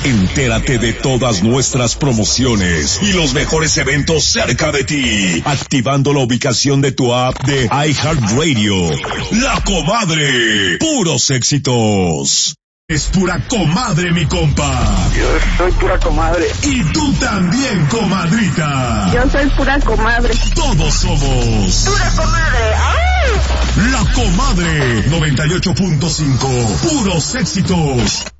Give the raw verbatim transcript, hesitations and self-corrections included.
Entérate de todas nuestras promociones y los mejores eventos cerca de ti, activando la ubicación de tu app de iHeartRadio. La Comadre, puros éxitos. Es pura comadre, mi compa. Yo soy pura comadre. Y tú también, comadrita. Yo soy pura comadre. Todos somos pura comadre. ¡Ay! La Comadre noventa y ocho punto cinco, puros éxitos.